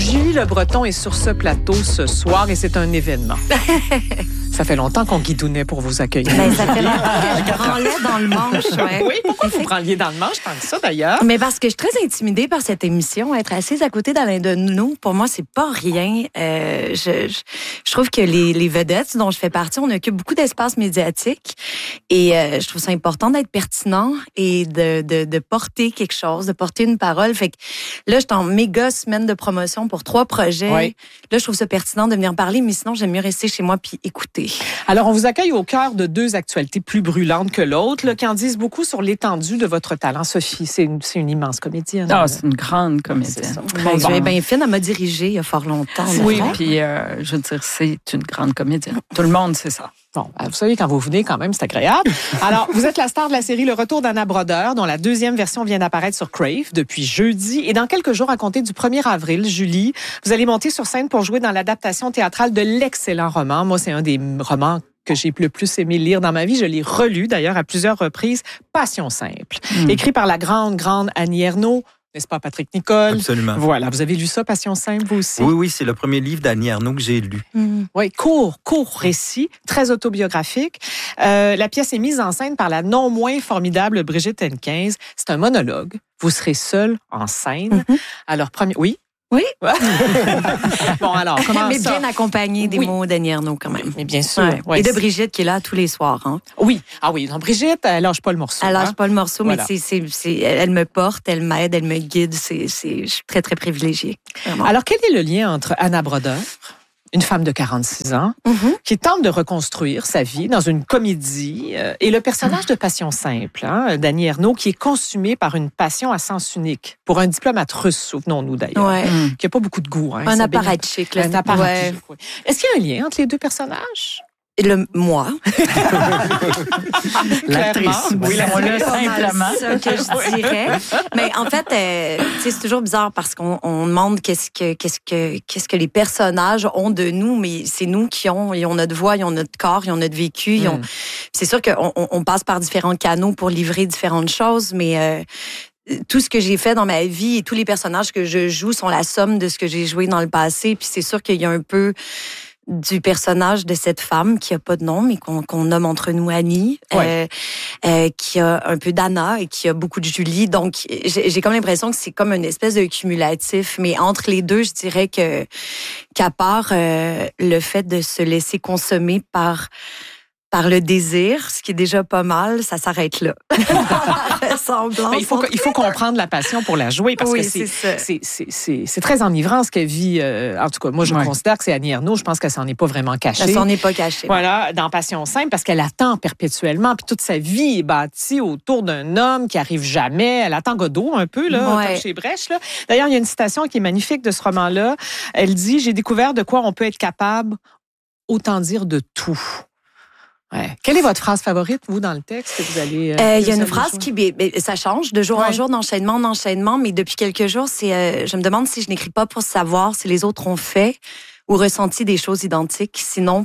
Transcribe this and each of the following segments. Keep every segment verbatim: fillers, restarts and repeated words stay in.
Julie Le Breton est sur ce plateau ce soir et c'est un événement. Ça fait longtemps qu'on guidounait pour vous accueillir. Ben, ça fait longtemps que je branlais dans le manche. Ouais. Oui, pourquoi vous branliez dans le manche tant que ça, d'ailleurs? Mais parce que je suis très intimidée par cette émission. Être assise à côté d'Alain Deneau, pour moi, c'est pas rien. Euh, je, je, je trouve que les, les vedettes dont je fais partie, on occupe beaucoup d'espace médiatique. Et euh, je trouve ça important d'être pertinent et de, de, de porter quelque chose, de porter une parole. Fait que là, je suis en méga semaine de promotion pour trois projets. Oui. Là, je trouve ça pertinent de venir parler, mais sinon, j'aime mieux rester chez moi puis écouter. Alors, on vous accueille au cœur de deux actualités plus brûlantes que l'autre, là, qui en disent beaucoup sur l'étendue de votre talent. Sophie, c'est une, c'est une immense comédienne. Ah, c'est une grande comédienne. Bon, bon. Bien fine, elle m'a dirigée il y a fort longtemps. Oui, puis euh, je veux dire, c'est une grande comédienne. Tout le monde sait ça. Bon, vous savez, quand vous venez, quand même, c'est agréable. Alors, vous êtes la star de la série Le Retour d'Anna Brodeur, dont la deuxième version vient d'apparaître sur Crave depuis jeudi. Et dans quelques jours, à compter du premier avril, Julie, vous allez monter sur scène pour jouer dans l'adaptation théâtrale de l'excellent roman. Moi, c'est un des romans que j'ai le plus aimé lire dans ma vie. Je l'ai relu, d'ailleurs, à plusieurs reprises. Passion simple. Mmh. Écrit par la grande, grande Annie Ernaux. N'est-ce pas, Patrick Nicole? Absolument. Voilà, vous avez lu ça, Passion simple, vous aussi? Oui, oui, c'est le premier livre d'Annie Ernaux que j'ai lu. Mmh. Oui, court, court récit, très autobiographique. Euh, la pièce est mise en scène par la non moins formidable Brigitte Henquins. C'est un monologue. Vous serez seul en scène. Mmh. Alors, premier... Oui? Oui. Bon, alors, comment mais ça? bien accompagné des oui. mots d'Annie Ernaux, quand même. Mais bien sûr. Ouais. Ouais. Et de Brigitte, qui est là tous les soirs. Hein. Oui. Ah oui, non, Brigitte, elle lâche pas le morceau. Elle lâche hein? pas le morceau, voilà. mais c'est, c'est, c'est, elle me porte, elle m'aide, elle me guide. C'est, c'est, je suis très, très privilégiée. Vraiment. Alors, quel est le lien entre Anna Brodeur, une femme de quarante-six ans, mm-hmm. qui tente de reconstruire sa vie dans une comédie, euh, et le personnage de Passion simple, hein, d'Annie Ernaux, qui est consumé par une passion à sens unique, pour un diplomate russe, souvenons-nous d'ailleurs, ouais. qui n'a pas beaucoup de goût. Hein, un apparatchik. Un apparatchik, ouais. oui. Est-ce qu'il y a un lien entre les deux personnages? Le moi. L'actrice. Oui, on l'a simplement. C'est ça que je dirais. Mais en fait, euh, c'est toujours bizarre parce qu'on on demande qu'est-ce que, qu'est-ce, que, qu'est-ce que les personnages ont de nous, mais c'est nous qui ont, ils ont notre voix, ils ont notre corps, ils ont notre vécu. Ils ont... C'est sûr qu'on on passe par différents canaux pour livrer différentes choses, mais... Euh, tout ce que j'ai fait dans ma vie et tous les personnages que je joue sont la somme de ce que j'ai joué dans le passé. Puis c'est sûr qu'il y a un peu du personnage de cette femme qui a pas de nom, mais qu'on, qu'on nomme entre nous Annie, ouais. euh, euh, qui a un peu d'Anna et qui a beaucoup de Julie. Donc, j'ai, j'ai comme l'impression que c'est comme une espèce de cumulatif. Mais entre les deux, je dirais que qu'à part euh, le fait de se laisser consommer par par le désir, ce qui est déjà pas mal, ça s'arrête là. il, faut, il faut comprendre la passion pour la jouer, parce oui, que c'est, c'est, c'est, c'est, c'est, c'est très enivrant ce qu'elle vit. Euh, en tout cas, moi, je ouais. considère que c'est Annie Ernaux. Je pense qu'elle s'en est pas vraiment cachée. Elle s'en est pas cachée. Voilà, dans Passion simple, parce qu'elle attend perpétuellement. Puis toute sa vie est bâtie autour d'un homme qui arrive jamais. Elle attend Godot un peu, là, ouais. comme chez Brèche. Là. D'ailleurs, il y a une citation qui est magnifique de ce roman-là. Elle dit « J'ai découvert de quoi on peut être capable, autant dire de tout ». Ouais. Quelle est votre phrase favorite, vous, dans le texte que vous allez... Il euh, y a une phrase jouer? qui... Ça change de jour ouais. en jour, d'enchaînement en enchaînement, mais depuis quelques jours, c'est, euh, je me demande si je n'écris pas pour savoir si les autres ont fait ou ressenti des choses identiques, sinon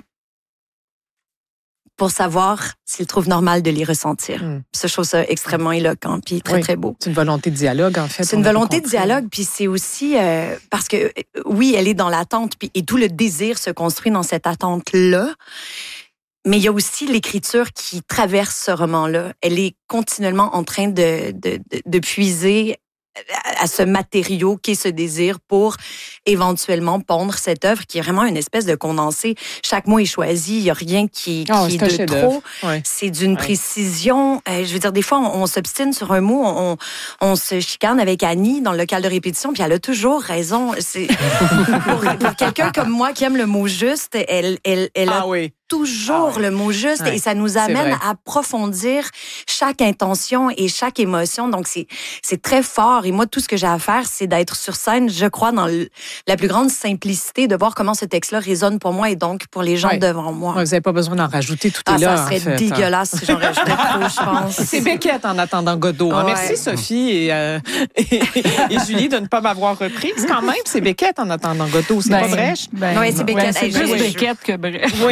pour savoir s'ils trouvent normal de les ressentir. Mm. Ça, je trouve ça extrêmement éloquent, puis très, oui. très beau. C'est une volonté de dialogue, en fait. C'est une volonté de dialogue, puis c'est aussi... Euh, parce que, oui, elle est dans l'attente, puis, et tout le désir se construit dans cette attente-là. Mais il y a aussi l'écriture qui traverse ce roman-là. Elle est continuellement en train de, de, de, de puiser à ce matériau qu'est ce désir pour éventuellement pondre cette œuvre qui est vraiment une espèce de condensé. Chaque mot est choisi, il n'y a rien qui, qui oh, est, est de trop. Ouais. C'est d'une ouais. précision. Euh, je veux dire, des fois, on, on s'obstine sur un mot, on, on se chicane avec Annie dans le local de répétition, puis elle a toujours raison. C'est, pour, pour quelqu'un comme moi qui aime le mot juste, elle, elle, elle a... Ah oui. toujours ah ouais. le mot juste ouais, et ça nous amène à approfondir chaque intention et chaque émotion. Donc, c'est, c'est très fort. Et moi, tout ce que j'ai à faire, c'est d'être sur scène, je crois, dans le, la plus grande simplicité, de voir comment ce texte-là résonne pour moi et donc pour les gens ouais. devant moi. Ouais, vous n'avez pas besoin d'en rajouter, tout ah, est là. Ça serait en fait, dégueulasse hein. si j'en rajoutais trop, je pense. C'est Beckett en attendant Godot. Ouais. Merci, Sophie et, euh, et, et Julie, de ne pas m'avoir reprise. Quand même, c'est Beckett en attendant Godot. C'est ben, pas Brèche? Ben, oui, c'est Beckett. Ouais, c'est hey, plus oui, Beckett que Brèche. Oui, mettons.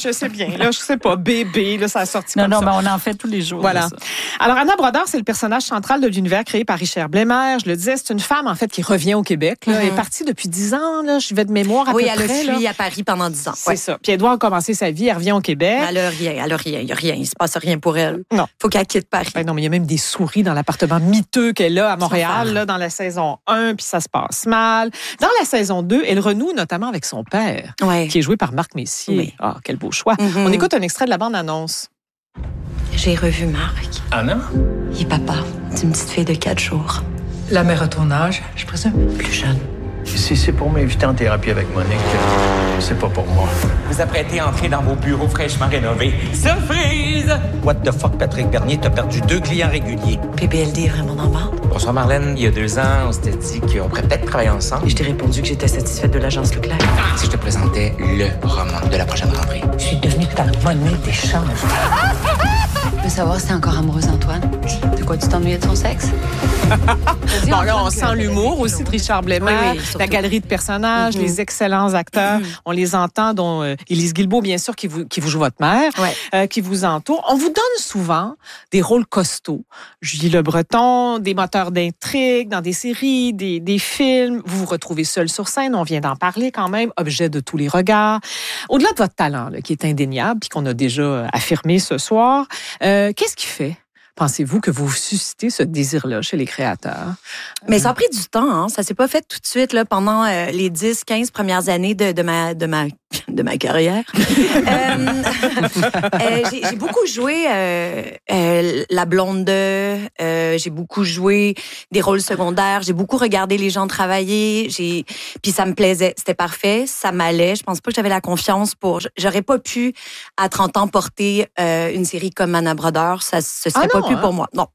je sais bien. Là, je sais pas, bébé, là, ça a sorti Non, comme non, ça. mais on en fait tous les jours. Voilà. de ça. Alors, Anna Brodeur, c'est le personnage central de l'univers créé par Richard Bleimer. Je le disais, c'est une femme, en fait, qui revient au Québec. Là. Mm-hmm. Elle est partie depuis dix ans, là. Je vais de mémoire à oui, peu elle près. a fui là. à Paris pendant dix ans. C'est Ouais. ça. Puis elle doit recommencer sa vie. Elle revient au Québec. Elle a rien, elle a rien, il y a rien, il se passe rien pour elle. Non. Faut qu'elle quitte Paris. Ben non, mais il y a même des souris dans l'appartement miteux qu'elle a à Montréal, faire. là, dans la saison un, puis ça se passe mal. Dans la saison deux, elle renoue notamment avec son père, Ouais. qui est joué par Marc Messier. Oui. Ah, quel beau choix. Mm-hmm. On écoute un extrait de la bande-annonce. J'ai revu Marc. Anna? Il est papa d'une petite fille de quatre jours. La mère à ton âge, je présume. Plus jeune. Si c'est pour m'inviter en thérapie avec Monique, c'est pas pour moi. Vous apprêtez à entrer dans vos bureaux fraîchement rénovés. Surprise! What the fuck, Patrick Bernier, t'as perdu deux clients réguliers. P B L D est vraiment dans le marde. Bonsoir Marlène, il y a deux ans, on s'était dit qu'on pourrait peut-être travailler ensemble. Et je t'ai répondu que j'étais satisfaite de l'agence Leclerc. Si je te présentais le roman de la prochaine rentrée. Je suis devenue ta monnaie d'échange. Je veux savoir si t'es encore amoureuse d'Antoine. De quoi tu t'ennuyais de son sexe? Bon, là, on sent l'humour aussi de Richard Bleimer, Oui, oui, surtout. la galerie de personnages, Mm-hmm. les excellents acteurs. Mm-hmm. On les entend, dont euh, Élise Guilbeault, bien sûr, qui vous, qui vous joue votre mère, Ouais. euh, qui vous entoure. On vous donne souvent des rôles costauds. Julie Le Breton, des moteurs d'intrigue dans des séries, des, des films. Vous vous retrouvez seul sur scène, on vient d'en parler quand même, objet de tous les regards. Au-delà de votre talent, là, qui est indéniable, puis qu'on a déjà affirmé ce soir, euh, qu'est-ce qui fait, pensez-vous, que vous suscitez ce désir-là chez les créateurs? Mais ça a pris du temps, hein. Ça s'est pas fait tout de suite là, pendant euh, les dix, quinze premières années de, de, ma, de, ma, de ma carrière. euh, euh, j'ai, j'ai beaucoup joué euh, euh, la blonde de, euh, j'ai beaucoup joué des rôles secondaires, j'ai beaucoup regardé les gens travailler, j'ai puis ça me plaisait, c'était parfait, ça m'allait. Je pense pas que j'avais la confiance pour. J'aurais pas pu à trente ans porter euh, une série comme Anna Brodeur, ça ce serait Ah non, pas pu hein? pour moi. Non.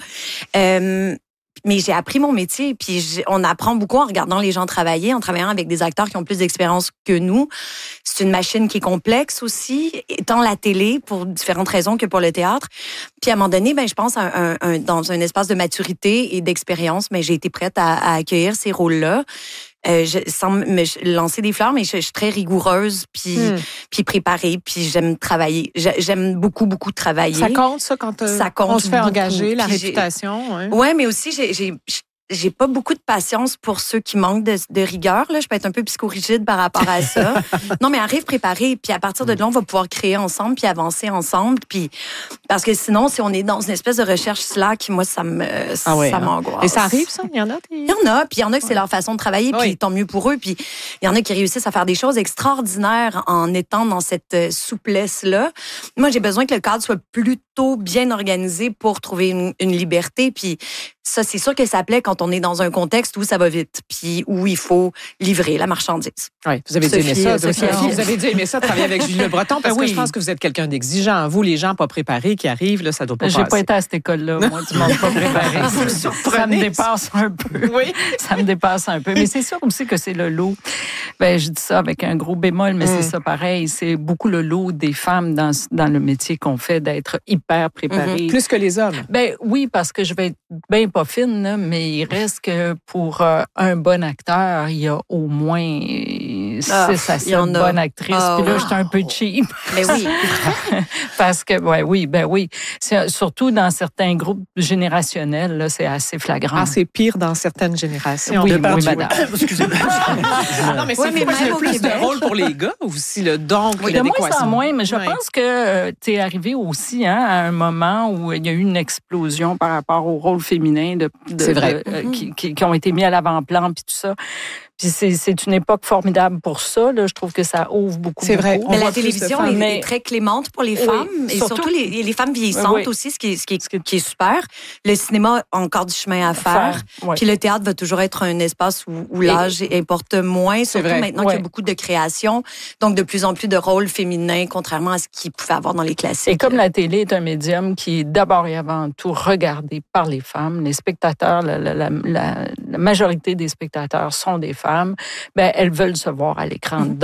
Euh, Mais j'ai appris mon métier, puis j'ai- on apprend beaucoup en regardant les gens travailler, en travaillant avec des acteurs qui ont plus d'expérience que nous. C'est une machine qui est complexe aussi, étant la télé, pour différentes raisons que pour le théâtre. Puis à un moment donné, ben je pense à un, un, dans un espace de maturité et d'expérience, mais j'ai été prête à, à accueillir ces rôles-là. Euh, je, sans me lancer des fleurs, mais je, je suis très rigoureuse, puis Hmm. puis préparée, puis j'aime travailler. Je- J'aime beaucoup, beaucoup travailler. Ça compte, ça, quand euh, Ça compte on se fait beaucoup. engager, la Puis j'ai- réputation? Ouais. Ouais, mais aussi, j'ai, j'ai, j'ai pas beaucoup de patience pour ceux qui manquent de, de rigueur. Là. Je peux être un peu psychorigide par rapport à ça. Non, mais arrive préparé, puis à partir de là, on va pouvoir créer ensemble, puis avancer ensemble. Puis parce que sinon, si on est dans une espèce de recherche slack, moi, ça me, Ah ouais, ça hein. m'angoisse. Et ça arrive, ça? Il y en a? Des... Il y en a, puis il y en a que c'est leur façon de travailler, puis Oui. tant mieux pour eux. Puis il y en a qui réussissent à faire des choses extraordinaires en étant dans cette euh, souplesse-là. Moi, j'ai besoin que le cadre soit plutôt bien organisé pour trouver une, une liberté. Puis ça, c'est sûr que ça plaît quand on est dans un contexte où ça va vite, puis où il faut livrer la marchandise. Oui, vous avez dû Sophie, aimer ça. Sophie, Sophie, Sophie. vous avez dû aimer ça, travailler avec Julie Le Breton, parce Ben oui. que je pense que vous êtes quelqu'un d'exigeant. Vous, les gens pas préparés qui arrivent, là, ça doit pas J'ai passer. pas été à cette école-là, moi, du monde pas préparé. Vous me ça surprenez. me dépasse un peu. Oui. Ça me dépasse un peu. Mais c'est sûr aussi que c'est le lot. Ben, je dis ça avec un gros bémol, mais Mm. c'est ça pareil. C'est beaucoup le lot des femmes dans, dans le métier qu'on fait d'être hyper préparées. Plus que les hommes. Ben oui, parce que je vais être bien pas fine, là, mais il reste que pour euh, un bon acteur, il y a au moins six Ah, à il y sept en a. bonnes actrices. Ah, Puis là, wow. j'étais un peu cheap. Mais oui. Parce que, ouais, oui, ben oui. C'est, surtout dans certains groupes générationnels, là, c'est assez flagrant. Ah, c'est pire dans certaines générations. Oui, De oui, par- madame. Excusez-moi. Ah, non, mais c'est Oui, mais pas même le au plus Québec. de rôle pour les gars aussi, le don, Oui, de moins l'adéquation. en moins, mais je Ouais. pense que tu es arrivé aussi hein, à un moment où il y a eu une explosion par rapport au rôle féminin de, de- C'est vrai. de- euh, qui, qui- qui ont été mis à l'avant-plan puis tout ça. Puis c'est, c'est une époque formidable pour ça. Là. Je trouve que ça ouvre beaucoup. C'est vrai. beaucoup. On Mais voit la plus de télévision femmes. est, Mais- est très clémente pour les Oui, femmes et surtout- surtout les, les femmes vieillissantes Oui. aussi, ce qui est, ce qui est, qui est super. Le cinéma a encore du chemin à faire. Faire, ouais. Puis le théâtre va toujours être un espace où, où l'âge importe moins, surtout vrai. maintenant qu'il y Ouais. a beaucoup de créations. Donc, de plus en plus de rôles féminins, contrairement à ce qu'il pouvait avoir dans les classiques. Et comme la télé est un médium qui est d'abord et avant tout regardé par les femmes, les spectateurs, la, la, la, la- la majorité des spectateurs sont des femmes, ben elles veulent se voir à l'écran. Donc,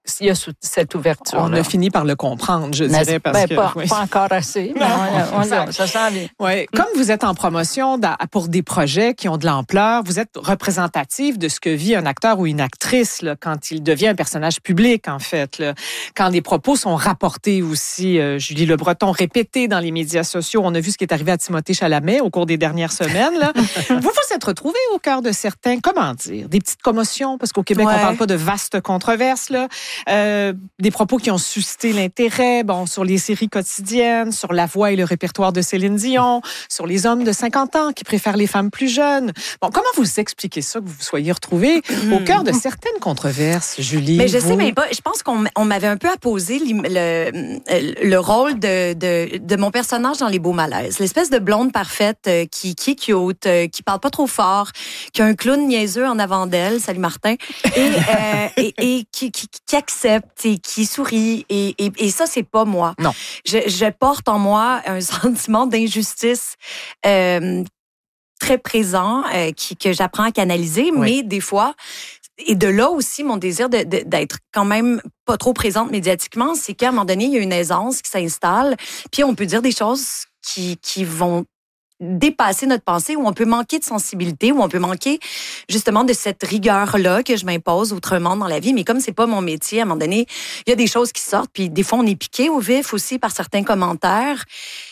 il y a cette ouverture. On a fini par le comprendre, je Mais dirais. Parce ben, que, pas, oui. pas encore assez, mais on, on, ça, ça s'en vient. Oui. Comme vous êtes en promotion pour des projets qui ont de l'ampleur, vous êtes représentative de ce que vit un acteur ou une actrice là, quand il devient un personnage public, en fait. Là. Quand des propos sont rapportés aussi, euh, Julie Le Breton, répétés dans les médias sociaux. On a vu ce qui est arrivé à Timothée Chalamet au cours des dernières semaines. Là. vous vous êtes retrouvée au cœur de certains, comment dire, des petites commotions, parce qu'au Québec, ouais. on parle pas de vastes controverses, là. Euh, des propos qui ont suscité l'intérêt, bon, sur les séries quotidiennes, sur la voix et le répertoire de Céline Dion, sur les hommes de cinquante ans qui préfèrent les femmes plus jeunes. Bon, comment vous expliquez ça, que vous vous soyez retrouvée au cœur de certaines controverses, Julie? Mais je vous? sais même pas. Je pense qu'on on m'avait un peu apposé le, le rôle de, de, de mon personnage dans Les Beaux Malaises. L'espèce de blonde parfaite qui, qui est cute, qui parle pas trop fort, qui a un clown niaiseux en avant d'elle, salut Martin, et, euh, et, et qui, qui, qui accepte et qui sourit. Et, et, et ça, c'est pas moi. Non. Je, je porte en moi un sentiment d'injustice euh, très présent euh, qui, que j'apprends à canaliser, oui. mais des fois... Et de là aussi, mon désir de, de, d'être quand même pas trop présente médiatiquement, c'est qu'à un moment donné, il y a une aisance qui s'installe, puis on peut dire des choses qui, qui vont dépasser notre pensée, où on peut manquer de sensibilité, où on peut manquer justement de cette rigueur-là que je m'impose autrement dans la vie. Mais comme c'est pas mon métier, à un moment donné, il y a des choses qui sortent, puis des fois, on est piqué au vif aussi par certains commentaires.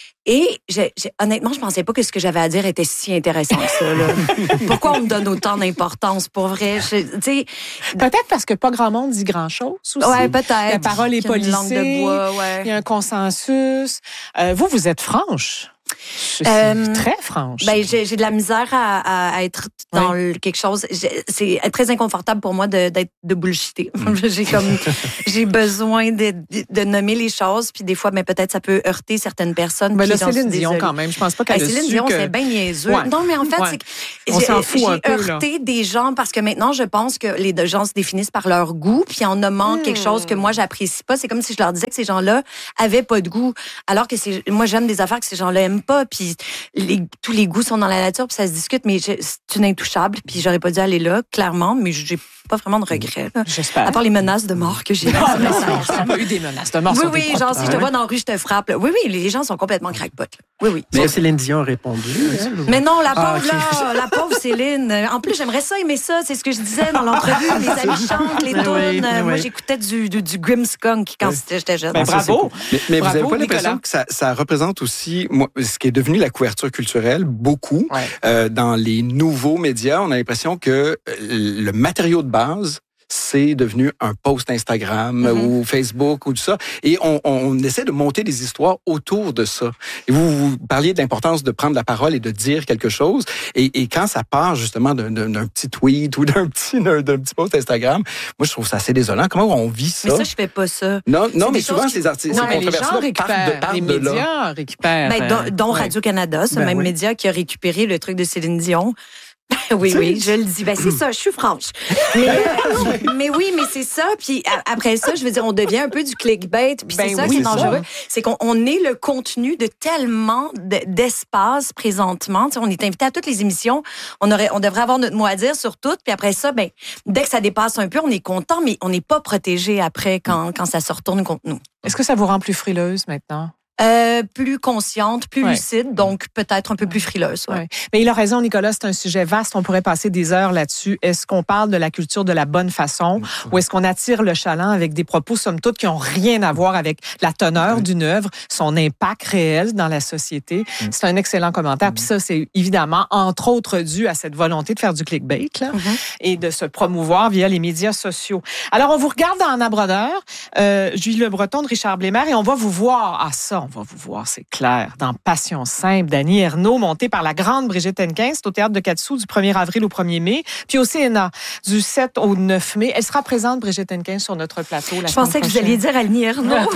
Et j'ai, j'ai, honnêtement, je pensais pas que ce que j'avais à dire était si intéressant que ça. Là. Pourquoi on me donne autant d'importance, pour vrai? Je, peut-être parce que pas grand monde dit grand-chose aussi. Ouais, peut-être. La parole est policée. Langue de bois, ouais. Il y a un consensus. Euh, vous, vous êtes franche. Je suis euh, très franche. Ben, j'ai, j'ai de la misère à, à être dans oui. le, quelque chose. J'ai, c'est très inconfortable pour moi de, d'être de bullshiter. Mm. j'ai comme, j'ai besoin de, de, de nommer les choses, puis des fois, mais ben, peut-être ça peut heurter certaines personnes. Mais là, Céline Dion, quand même, je pense pas qu'elle ben, a Céline su Dion, que... c'est bien niaiseux. Ouais. Non, mais en fait, ouais. c'est que on j'ai, s'en fout j'ai un peu, heurté là. des gens parce que maintenant, je pense que les deux gens se définissent par leur goût, puis en nommant mm. quelque chose que moi, j'apprécie pas, c'est comme si je leur disais que ces gens-là avaient pas de goût, alors que c'est, moi, j'aime des affaires que ces gens-là aiment pas, puis Les, tous les goûts sont dans la nature, puis ça se discute, mais je, c'est une intouchable, puis j'aurais pas dû aller là, clairement, mais j'ai pas vraiment de regrets. Là. J'espère. À part les menaces de mort que j'ai. Non, non, non, non, pas eu des menaces de mort. Oui, oui, genre, si je te vois dans la rue, je te frappe. Là. Oui, oui, les gens sont complètement crackpot. Oui, oui. Mais Céline Dion a répondu. Mais non, la pauvre, ah, okay. là, la pauvre Céline. En plus, j'aimerais ça aimer ça, c'est ce que je disais dans l'entrevue. Les amis chantent, les tunes. Oui, oui. Moi, j'écoutais du, du, du Grimmskunk quand oui. j'étais jeune. Ben, bravo. Mais, mais bravo, vous n'avez pas Nicolas. l'impression que ça, ça représente aussi moi, ce qui est devenu la couverture culturelle, beaucoup. Ouais. Euh, dans les nouveaux médias, on a l'impression que le matériau de base, c'est devenu un post Instagram mm-hmm. ou Facebook ou tout ça. Et on, on essaie de monter des histoires autour de ça. Et vous, vous parliez de l'importance de prendre la parole et de dire quelque chose. Et, et quand ça part justement d'un, d'un petit tweet ou d'un petit, d'un, d'un petit post Instagram, moi, je trouve ça assez désolant. Comment on vit ça? Mais ça, je fais pas ça. Non, non mais souvent, ces artistes, non, ces mais controverses-là les gens récupèrent, partent de, les de médias là. récupèrent. Ben, dont dont ouais. Radio-Canada, ce ben même oui. média qui a récupéré le truc de Céline Dion. Oui, oui, je le dis. Ben, c'est ça, je suis franche. Mais, euh, mais oui, mais c'est ça. Puis après ça, je veux dire, on devient un peu du clickbait. Puis ben c'est ça oui, qui est dangereux. Ça. C'est qu'on on est le contenu de tellement de, d'espace présentement. Tu sais, on est invité à toutes les émissions. On, aurait, on devrait avoir notre mot à dire sur toutes. Puis après ça, ben, dès que ça dépasse un peu, on est content, mais on n'est pas protégé après quand, quand ça se retourne contre nous. Est-ce que ça vous rend plus frileuse maintenant? Euh, plus consciente, plus ouais. lucide, donc peut-être un peu plus frileuse. Ouais. Ouais. Mais il a raison, Nicolas, c'est un sujet vaste. On pourrait passer des heures là-dessus. Est-ce qu'on parle de la culture de la bonne façon mmh. ou est-ce qu'on attire le chaland avec des propos, somme toute, qui n'ont rien à voir avec la teneur mmh. d'une œuvre, son impact réel dans la société? Mmh. C'est un excellent commentaire. Mmh. Puis ça, c'est évidemment, entre autres, dû à cette volonté de faire du clickbait là, mmh. et de se promouvoir via les médias sociaux. Alors, on vous regarde dans Anna Brodeur, euh, Julie Le Breton de Richard Blémaire, et on va vous voir. Ah, ça, on va vous voir, c'est clair. Dans Passion simple, d'Annie Ernaux, montée par la grande Brigitte Hennequin, c'est au Théâtre de Quat'Sous du premier avril au premier mai, puis au C N A du sept au neuf mai. Elle sera présente, Brigitte Hennequin, sur notre plateau la Je pensais que vous alliez dire Annie Ernaux. on,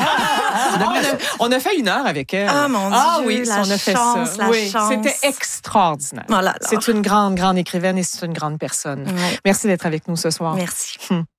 a, on a fait une heure avec elle. Ah, mon Dieu, ah, oui, la on a fait chance, ça. La oui, chance. C'était extraordinaire. Oh là là. C'est une grande, grande écrivaine et c'est une grande personne. Ouais. Merci d'être avec nous ce soir. Merci. Hum.